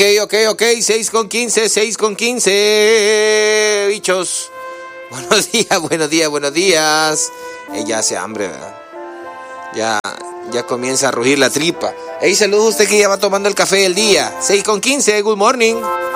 Ok, 6:15, 6:15, bichos. Buenos días. Ya hace hambre, ¿verdad? Ya comienza a rugir la tripa. Saludos a usted que ya va tomando el café del día. 6:15, good morning.